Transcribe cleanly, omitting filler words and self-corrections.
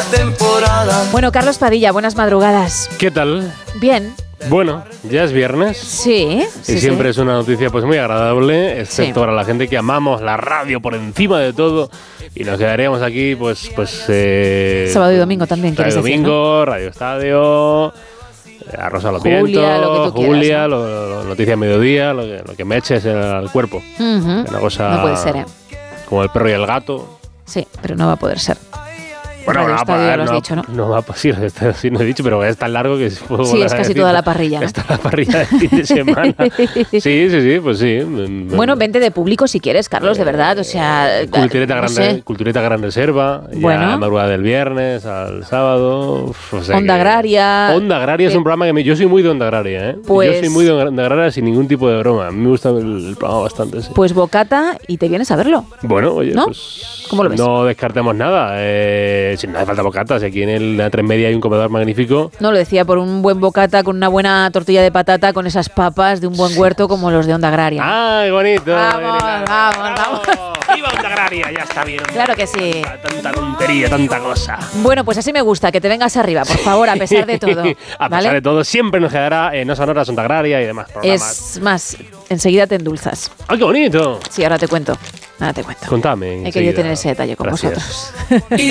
temporada. Bueno, Carlos Padilla, buenas madrugadas. ¿Qué tal? Bien. Bueno, ya es viernes. Sí. Y siempre es una noticia pues muy agradable, excepto para la gente que amamos la radio por encima de todo. Y nos quedaríamos aquí, sábado y domingo también, sábado quieres y decir, domingo, ¿no? Radio Estadio, Arroz a los Julia, vientos, lo que tú quieras, Julia, ¿no? Noticia de Mediodía, lo que me eches al cuerpo. Uh-huh. Una cosa No puede ser, ¿eh? como el perro y el gato. Sí, pero no va a poder ser. Bueno, Radio Estadio, ya lo has dicho, ¿no? No va a sí, sí, no he dicho, pero es tan largo que puedo Sí, es casi toda la parrilla, ¿no? Está la parrilla de fin de semana. Sí, pues sí. Bueno, vente de público si quieres, Carlos, de verdad, o sea... Cultureta Gran Reserva, bueno. Ya madrugada del viernes al sábado. O sea Onda Agraria. Onda Agraria es un programa que yo soy muy de Onda Agraria, ¿eh? Pues, yo soy muy de Onda Agraria sin ningún tipo de broma. A mí me gusta el programa bastante, sí. Pues bocata y te vienes a verlo. Bueno, oye, ¿no? pues... ¿Cómo lo ves? No descartemos nada. Si no hace falta bocatas, aquí en la 3 Media hay un comedor magnífico. No, lo decía por un buen bocata con una buena tortilla de patata con esas papas de un buen huerto como los de Onda Agraria. ¡Ay, bonito! Vamos. ¡Viva Onda Agraria! Ya está bien. Claro que sí. Tanta tontería, tanta cosa. Bueno, pues así me gusta, que te vengas arriba, por favor, a pesar de todo. A pesar de todo, siempre nos quedará No Sonoras, Onda Agraria y demás programas. Es más, enseguida te endulzas. ¡Ay, qué bonito! Sí, ahora te cuento. Contame. He querido tener ese detalle con Gracias. vosotros.